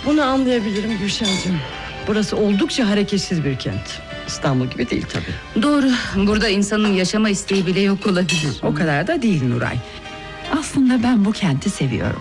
Bunu anlayabilirim Gülşen'cim. Burası oldukça hareketsiz bir kent. İstanbul gibi değil tabii. Doğru, burada insanın yaşama isteği bile yok olabilir. O kadar da değil Nuray. Aslında ben bu kenti seviyorum.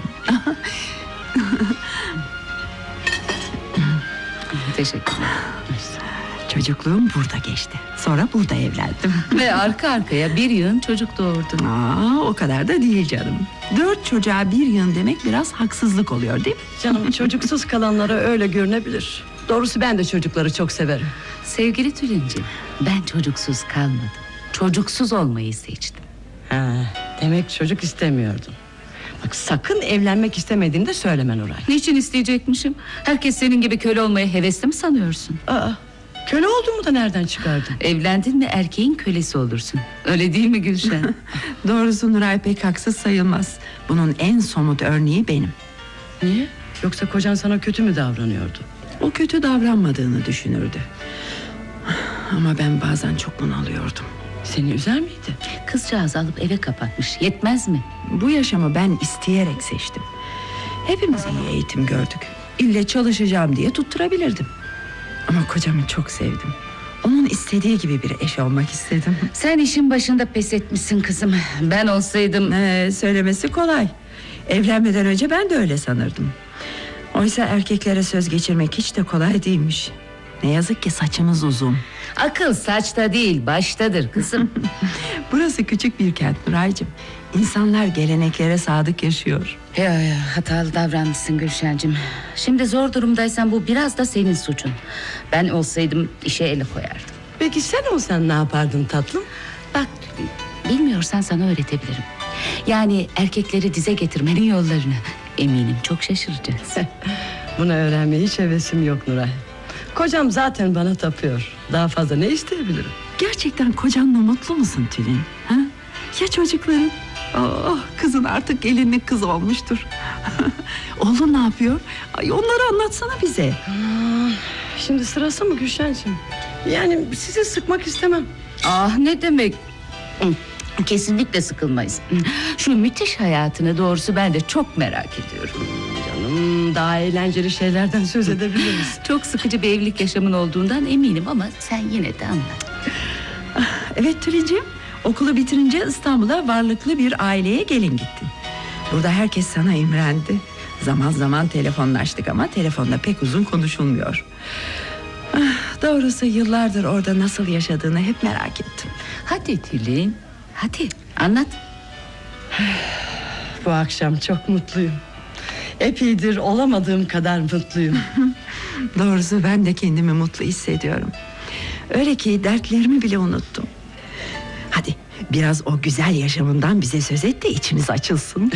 Teşekkürler. Çocukluğum burada geçti. Sonra burada evlendim. Ve arka arkaya bir yığın çocuk doğurdun. O kadar da değil canım. 4 çocuğa bir yığın demek biraz haksızlık oluyor değil mi? Canım çocuksuz kalanlara öyle görünebilir. Doğrusu ben de çocukları çok severim. Sevgili Tülin'ciğim, ben çocuksuz kalmadım. Çocuksuz olmayı seçtim. Demek çocuk istemiyordun. Bak sakın evlenmek istemediğini de söyleme Nuray. Niçin isteyecekmişim? Herkes senin gibi köle olmaya hevesli mi sanıyorsun? Köle olduğumu da nereden çıkardın? Evlendin mi erkeğin kölesi olursun. Öyle değil mi Gülşen? Doğrusu Nuray pek haksız sayılmaz. Bunun en somut örneği benim. Niye? Yoksa kocan sana kötü mü davranıyordu? O kötü davranmadığını düşünürdü. Ama ben bazen çok bunalıyordum. Seni üzer miydi? Kızcağız alıp eve kapatmış. Yetmez mi? Bu yaşamı ben isteyerek seçtim. Hepimiz iyi eğitim gördük. İlle çalışacağım diye tutturabilirdim. Ama kocamı çok sevdim. Onun istediği gibi bir eş olmak istedim. Sen işin başında pes etmişsin kızım. Ben olsaydım... Söylemesi kolay. Evlenmeden önce ben de öyle sanırdım. Oysa erkeklere söz geçirmek hiç de kolay değilmiş. Ne yazık ki saçımız uzun. Akıl saçta değil baştadır kızım. Burası küçük bir kent Nuraycığım. İnsanlar geleneklere sadık yaşıyor. Ya hatalı davranmışsın Gülşen'cim. Şimdi zor durumdaysan bu biraz da senin suçun. Ben olsaydım işe el koyardım. Peki sen olsan ne yapardın tatlım? Bak bilmiyorsan sana öğretebilirim. Yani erkekleri dize getirmenin yollarını. Eminim çok şaşıracaksın. Bunu öğrenmeye hiç hevesim yok Nuray. Kocam zaten bana tapıyor. Daha fazla ne isteyebilirim? Gerçekten kocanla mutlu musun Tülin? Ha? Ya çocukların? Kızın artık gelinlik kız olmuştur. Oğlun ne yapıyor? Ay, onları anlatsana bize. Şimdi sırası mı Gülşen'cim? Yani sizi sıkmak istemem. Ne demek? Kesinlikle sıkılmayız. Şu müthiş hayatını doğrusu ben de çok merak ediyorum. Canım daha eğlenceli şeylerden söz edebiliriz. Çok sıkıcı bir evlilik yaşamın olduğundan eminim ama sen yine de anlat. Evet Tülinciğim, okulu bitirince İstanbul'a varlıklı bir aileye gelin gittin. Burada herkes sana imrendi. Zaman zaman telefonlaştık ama telefonda pek uzun konuşulmuyor. Doğrusu yıllardır orada nasıl yaşadığını hep merak ettim. Hadi Tülin, hadi anlat. Bu akşam çok mutluyum. Epeydir olamadığım kadar mutluyum. Doğrusu ben de kendimi mutlu hissediyorum. Öyle ki dertlerimi bile unuttum. Hadi biraz o güzel yaşamından bize söz et de içimiz açılsın.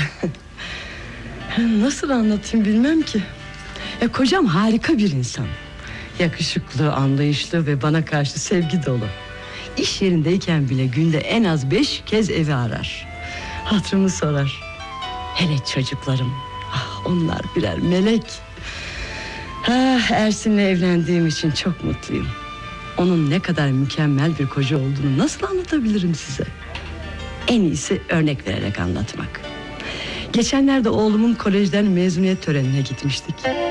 Nasıl anlatayım bilmem ki. Kocam harika bir insan. Yakışıklı, anlayışlı ve bana karşı sevgi dolu. İş yerindeyken bile günde en az 5 kez evi arar. Hatırımı sorar. Hele çocuklarım. Onlar birer melek. Ersin'le evlendiğim için çok mutluyum. Onun ne kadar mükemmel bir koca olduğunu nasıl anlatabilirim size? En iyisi örnek vererek anlatmak. Geçenlerde oğlumun kolejden mezuniyet törenine gitmiştik.